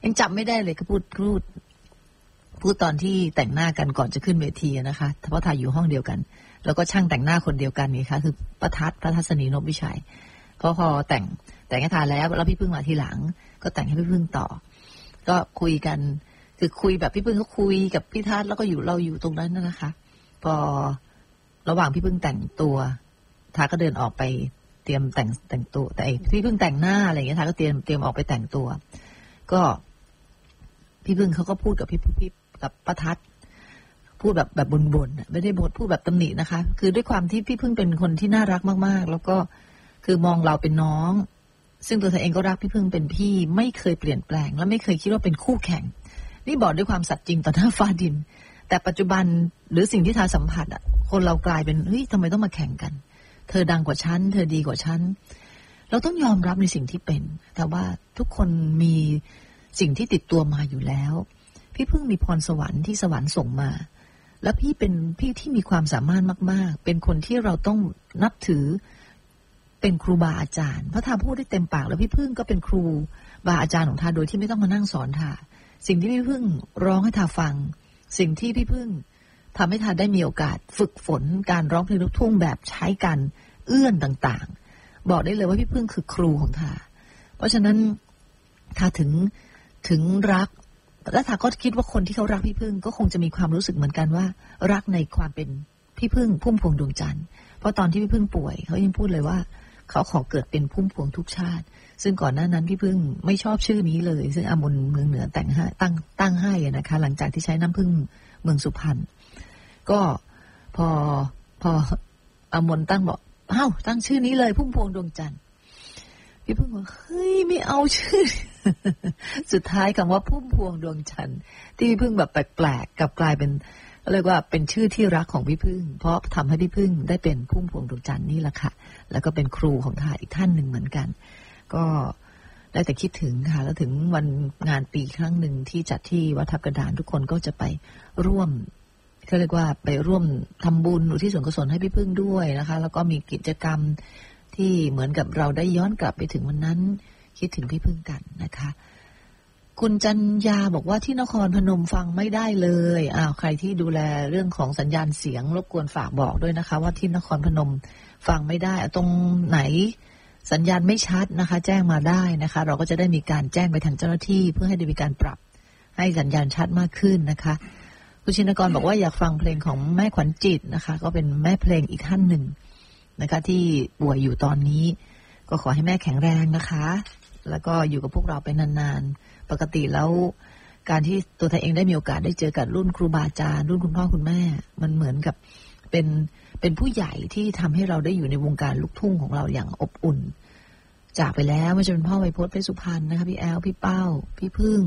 ยังจำไม่ได้เลยก็พูดตอนที่แต่งหน้ากันก่อนจะขึ้นเวทีนะคะเพราะถ่ายอยู่ห้องเดียวกันแล้วก็ช่างแต่งหน้าคนเดียวกันนี่ค่ะคือพระทัศนีนพวิชัยพอแต่งให้ทาแล้วพี่พึ่งมาทีหลังก็แต่งให้พี่พึ่งต่อก็คุยกันคือคุยแบบพี่พึ่งก็คุยกับพี่ทัศน์แล้วก็เราอยู่ตรงนั้นนะคะพอระหว่างพี่พึ่งแต่งตัวทาก็เดินออกไปเตรียมแต่งตัวแต่พี่พึ่งแต่งหน้าอะไรอย่างเงี้ยทาก็เตรียมออกไปแต่งตัวก็พี่พึ่งเขาก็พูดกับพี่กับป้าทัศน์พูดแบบบ่นๆไม่ได้บทพูดแบบตำหนินะคะคือด้วยความที่พี่พึ่งเป็นคนที่น่ารักมากๆแล้วก็คือมองเราเป็นน้องซึ่งตัวเธอเองก็รักพี่พึ่งเป็นพี่ไม่เคยเปลี่ยนแปลงและไม่เคยคิดว่าเป็นคู่แข่งนี่บอกด้วยความสัตย์จริงต่อหน้าฟ้าดินแต่ปัจจุบันหรือสิ่งที่ทาสัมผัสคนเรากลายเป็นเฮ้ยทำไมต้องมาแข่งกันเธอดังกว่าฉันเธอดีกว่าฉันเราต้องยอมรับในสิ่งที่เป็นแต่ว่าทุกคนมีสิ่งที่ติดตัวมาอยู่แล้วพี่พึ่งมีพรสวรรค์ที่สวรรค์ส่งมาแล้วพี่เป็นพี่ที่มีความสามารถมากๆเป็นคนที่เราต้องนับถือเป็นครูบาอาจารย์เพราะทาพูดได้เต็มปากแล้วพี่พึ่งก็เป็นครูบาอาจารย์ของทาโดยที่ไม่ต้องมานั่งสอนทาสิ่งที่พี่พึ่งร้องให้ทาฟังสิ่งที่พี่พึ่งทำให้ทาได้มีโอกาสฝึกฝนการร้องเพลงลูกทุ่งแบบใช้การเอื้อนต่างๆบอกได้เลยว่าพี่พึ่งคือครูของทาเพราะฉะนั้นทาถึงรักและทาก็คิดว่าคนที่เขารักพี่พึ่งก็คงจะมีความรู้สึกเหมือนกันว่ารักในความเป็นพี่พึ่งพุ่มพวงดวงจันทร์เพราะตอนที่พี่พึ่งป่วยเขายังพูดเลยว่าเขาขอเกิดเป็นพุ่มพวงทุกชาติซึ่งก่อนหน้านั้นพี่พึ่งไม่ชอบชื่อนี้เลยซึ่งอมนเมืองเหนือตั้งให้นะคะหลังจากที่ใช้น้ำพึ่งเมืองสุพรรณก็พออมนตั้งบอกตั้งชื่อนี้เลยพุ่มพวงดวงจันทร์พี่พึ่งบอกเฮ้ยไม่เอาชื่อ สุดท้ายคำว่าพุ่มพวงดวงจันทร์ที่พี่พึ่งแบบแปลกๆกลับกลายเป็นเรียกว่าเป็นชื่อที่รักของพี่พึ่งเพราะทำให้พี่พึ่งได้เป็นพุ่มพวงดวงจันทร์นี่แหละค่ะแล้วก็เป็นครูของทาอีกท่านหนึ่งเหมือนกันก็ได้แต่คิดถึงค่ะแล้วถึงวันงานปีครั้งหนึ่งที่จัดที่วัดทับกระดานทุกคนก็จะไปร่วมเขาเรียกว่าไปร่วมทำบุญอุทิศส่วนกุศลให้พี่พึ่งด้วยนะคะแล้วก็มีกิจกรรมที่เหมือนกับเราได้ย้อนกลับไปถึงวันนั้นคิดถึงพี่พึ่งกันนะคะคุณจันยาบอกว่าที่นครพนมฟังไม่ได้เลยใครที่ดูแลเรื่องของสัญญาณเสียงรบกวนฝากบอกด้วยนะคะว่าที่นครพนมฟังไม่ได้ตรงไหนสัญญาณไม่ชัดนะคะแจ้งมาได้นะคะเราก็จะได้มีการแจ้งไปทางเจ้าหน้าที่เพื่อให้ได้มีการปรับให้สัญญาณชัดมากขึ้นนะคะคุณชินกรบอกว่าอยากฟังเพลงของแม่ขวัญจิตนะคะก็เป็นแม่เพลงอีกท่านหนึ่งนะคะที่ป่วยอยู่ตอนนี้ก็ขอให้แม่แข็งแรงนะคะแล้วก็อยู่กับพวกเราไปนานๆปกติแล้วการที่ตัวเธอเองได้มีโอกาสได้เจอกับรุ่นครูบาอาจารย์รุ่นคุณพ่อคุณแม่มันเหมือนกับเป็นผู้ใหญ่ที่ทำให้เราได้อยู่ในวงการลูกทุ่งของเราอย่างอบอุ่นจากไปแล้วไม่ใช่เป็นพ่อไวยพจน์เพชรสุพรรณนะคะพี่แอลพี่เป้าพี่พึ่ง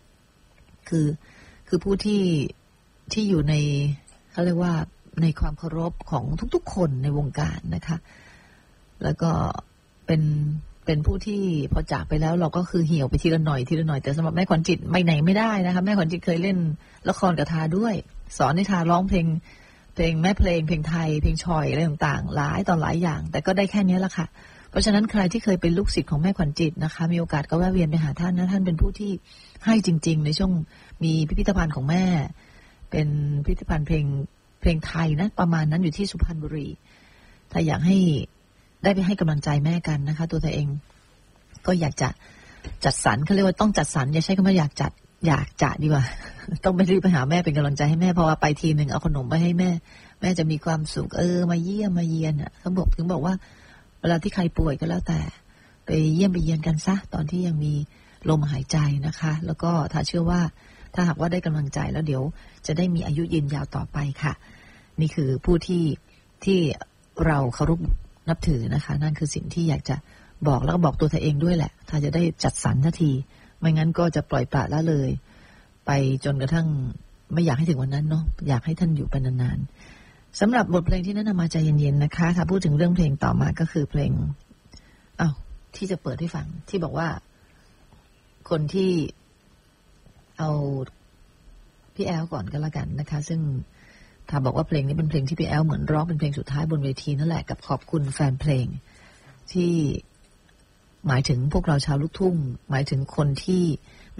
คือผู้ที่อยู่ในเขาเรียกว่าในความเคารพของทุกๆคนในวงการนะคะแล้วก็เป็นผู้ที่พอจากไปแล้วเราก็คือเหี่ยวไปทีละหน่อยแต่สำหรับแม่ขวัญจิตไม่ไหนไม่ได้นะคะแม่ขวัญจิตเคยเล่นละครกับทาด้วยสอนให้ทาร้องเพลงแม่เพลงเพลงไทยเพลงชอยอะไรต่างๆหลายต่อหลายอย่างแต่ก็ได้แค่นี้แหละค่ะเพราะฉะนั้นใครที่เคยเป็นลูกศิษย์ของแม่ขวัญจิตนะคะมีโอกาสก็แวะเวียนไปหาท่านนะท่านเป็นผู้ที่ให้จริงๆในช่วงมีพิพิธภัณฑ์ของแม่เป็นพิพิธภัณฑ์เพลงไทยนะประมาณนั้นอยู่ที่สุพรรณบุรีถ้าอยากให้ได้ไปให้กำลังใจแม่กันนะคะตัวเธอเองก็อยากจะจัดสรรเขาเรียกว่าต้องจัดสรรอย่าใช้คำว่าอยากจะดีกว่า ต้องไปรีบไปหาแม่เป็นกำลังใจให้แม่เพราะว่าไปทีหนึ่งเอาขนมไปให้แม่จะมีความสุขมาเยี่ยมมาเยียนเขาบอกว่าเวลาที่ใครป่วยก็แล้วแต่ไปเยี่ยมไปเยียนกันซะตอนที่ยังมีลมหายใจนะคะแล้วก็ถ้าเชื่อว่าถ้าหากว่าได้กำลังใจแล้วเดี๋ยวจะได้มีอายุยืนยาวต่อไปค่ะนี่คือผู้ที่เราเคารพนับถือนะคะนั่นคือสิ่งที่อยากจะบอกแล้วก็บอกตัวเธอเองด้วยแหละถ้าจะได้จัดสรรทันทีไม่งั้นก็จะปล่อยปละละเลยไปจนกระทั่งไม่อยากให้ถึงวันนั้นเนาะอยากให้ท่านอยู่เป็นนานๆสำหรับบทเพลงที่แนะนำมาใจเย็นๆนะคะถ้าพูดถึงเรื่องเพลงต่อมาก็คือเพลงที่จะเปิดให้ฟังที่บอกว่าคนที่เอาพี่แอลก่อนก็แล้วกันนะคะซึ่งถ้าบอกว่าเพลงนี้เป็นเพลงที่พี่แอลเหมือนร้องเป็นเพลงสุดท้ายบนเวทีนั่นแหละกับขอบคุณแฟนเพลงที่หมายถึงพวกเราชาวลูกทุ่งหมายถึงคนที่ได้รับ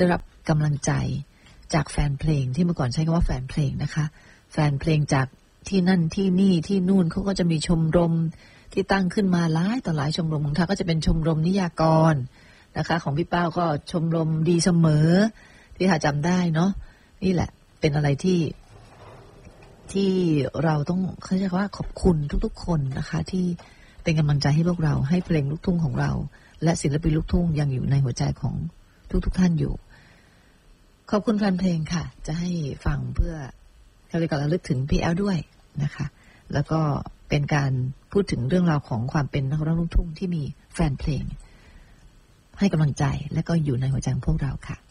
กำลังใจจากแฟนเพลงที่เมื่อก่อนใช้คำว่าแฟนเพลงนะคะแฟนเพลงจากที่นั่นที่นี่ที่นู่นเขาก็จะมีชมรมที่ตั้งขึ้นมาหลายต่อหลายชมรมของทาก็จะเป็นชมรมนิยากรนะคะของพี่เป้าก็ชมรมดีเสมอที่ทาจำได้เนาะนี่แหละเป็นอะไรที่เราต้องเขาเรียกว่าขอบคุณทุกๆคนนะคะที่เป็นกำลังใจให้พวกเราให้เพลงลูกทุ่งของเราและศิลปินลูกทุ่งยังอยู่ในหัวใจของทุกท่านอยู่ขอบคุณแฟนเพลงค่ะจะให้ฟังเพื่อเราเลยก็ระลึกถึงพี่แอลด้วยนะคะแล้วก็เป็นการพูดถึงเรื่องราวของความเป็นนักร้องลูกทุ่งที่มีแฟนเพลงให้กำลังใจและก็อยู่ในหัวใจของพวกเราค่ะ